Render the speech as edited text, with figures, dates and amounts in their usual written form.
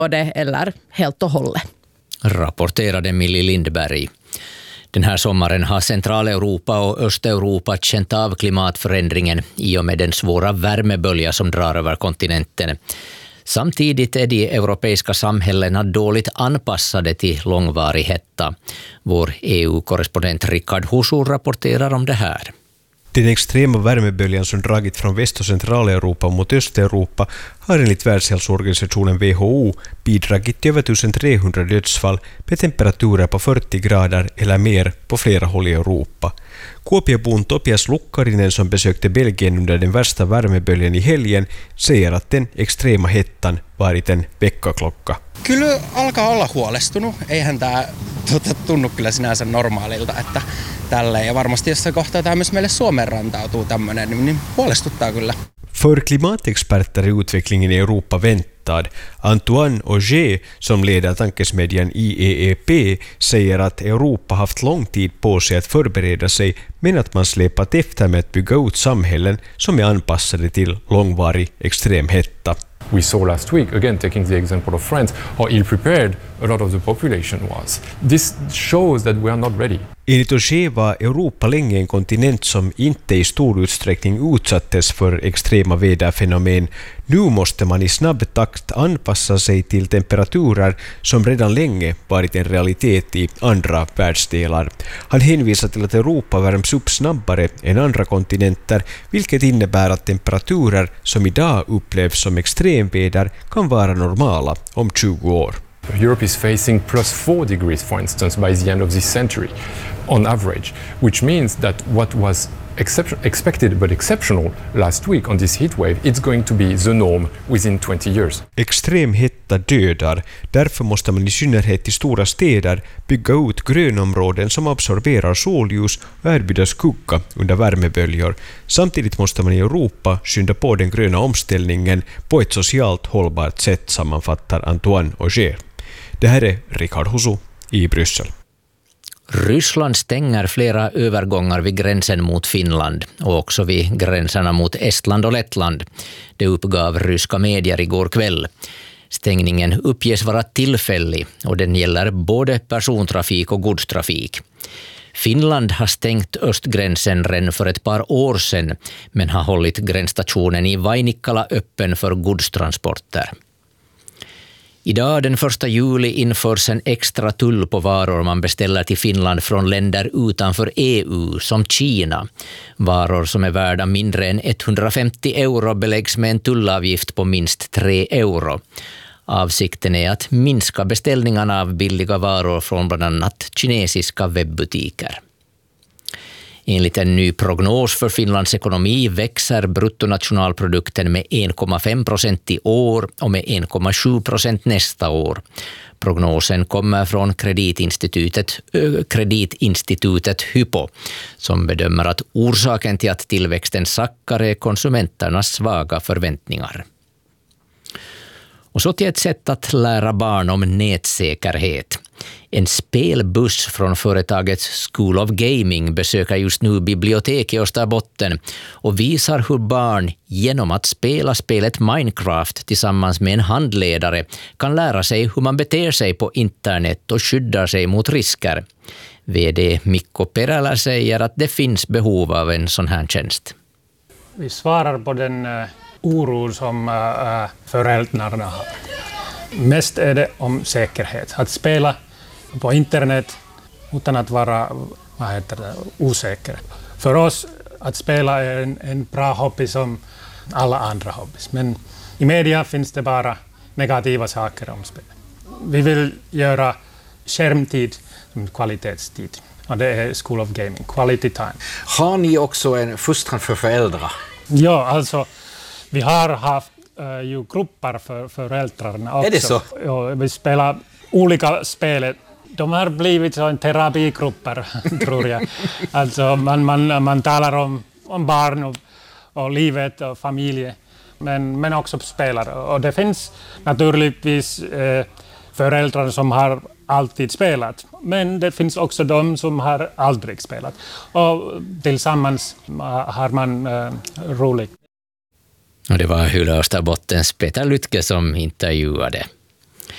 det eller helt och hållet. Rapporterade Millie Lindberg. Den här sommaren har Centraleuropa och Östeuropa känt av klimatförändringen i och med den svåra värmebölja som drar över kontinenten. Samtidigt är de europeiska samhällena dåligt anpassade till långvarig hetta. Vår EU-korrespondent Rickard Husu rapporterar om det här. Den extrema värmeböljan som dragit från Väst- och Centraleuropa mot Östeuropa har enligt Världshälsoorganisationen WHO bidragit till över 1300 dödsfall med temperaturer på 40 grader eller mer på flera håll i Europa. Kuopiobon Topias Lukkarinen som besökte Belgien under den värsta värmeböljan i helgen säger att den extrema hettan varit en väckarklocka. Kyllä alkaa olla huolestunut. Eihän tämä tunnu kyllä sinänsä normaalilta, että tälleen. Ja varmasti jossain kohtaa tämä myös meille Suomeen rantautuu tämmöinen, niin huolestuttaa kyllä. För klimatexperter är utvecklingen i Europa väntad. Antoine Auger, som leder tankesmedjan IEEP, säger att Europa haft lång tid på sig att förbereda sig, men att man släpat efter med att bygga ut samhällen som är anpassade till långvarig extrem hetta. We saw last week, again taking the example of France, how ill-prepared a lot of the population was. This shows that we are not ready. Enligt Auger var Europa länge en kontinent som inte i stor utsträckning utsattes för extrema väderfenomen. Nu måste man i snabb takt anpassa sig till temperaturer som redan länge varit en realitet i andra världsdelar. Han hänvisar till att Europa värms upp snabbare än andra kontinenter, vilket innebär att temperaturer som idag upplevs som extremväder kan vara normala om 20 år. Europe is facing +4 degrees, for instance, by the end of this century, on average, which means that what was expected but exceptional last week on this heat wave, it's going to be the norm within 20 years. Extrem hetta dödar. Därför måste man i synnerhet i stora städer bygga ut grönområden som absorberar solljus och erbjuder skugga under värmeböljor. Samtidigt måste man i Europa skynda på den gröna omställningen på ett socialt hållbart sätt, sammanfattar Antoine Auger. Det här är Rickard Husu i Bryssel. Ryssland stänger flera övergångar vid gränsen mot Finland och också vid gränserna mot Estland och Lettland. Det uppgav ryska medier igår kväll. Stängningen uppges vara tillfällig och den gäller både persontrafik och godstrafik. Finland har stängt östgränsen redan för ett par år sedan, men har hållit gränsstationen i Vainikkala öppen för godstransporter. Idag den 1 juli införs en extra tull på varor man beställer till Finland från länder utanför EU som Kina. Varor som är värda mindre än 150 euro beläggs med en tullavgift på minst 3 euro. Avsikten är att minska beställningarna av billiga varor från bland annat kinesiska webbutiker. Enligt en ny prognos för Finlands ekonomi växer bruttonationalprodukten med 1,5% i år och med 1,7% nästa år. Prognosen kommer från kreditinstitutet Hypo, som bedömer att orsaken till att tillväxten sackar är konsumenternas svaga förväntningar. Och så till ett sätt att lära barn om nätsäkerhet. En spelbuss från företaget School of Gaming besöker just nu bibliotek i Österbotten och visar hur barn genom att spela spelet Minecraft tillsammans med en handledare kan lära sig hur man beter sig på internet och skyddar sig mot risker. VD Mikko Perälä säger att det finns behov av en sån här tjänst. Vi svarar på den oro som föräldrarna har. Mest är det om säkerhet. Att spela på internet utan att vara osäker. För oss att spela är en bra hobby som alla andra hobbys. Men i media finns det bara negativa saker om spel. Vi vill göra skärmtid som kvalitetstid. Och det är School of Gaming, quality time. Har ni också en fostran för föräldrar? Ja, alltså vi har haft ju grupper för föräldrarna också. Är det så? Ja, vi spelar olika spel. De har blivit så en terapigrupper, tror jag. Alltså man talar om barn och livet och familj, men också spelare. Och det finns naturligtvis föräldrar som har alltid spelat, men det finns också de som har aldrig spelat. Och tillsammans har man roligt. Och det var Hylö Österbottens Peter Lytke som intervjuade.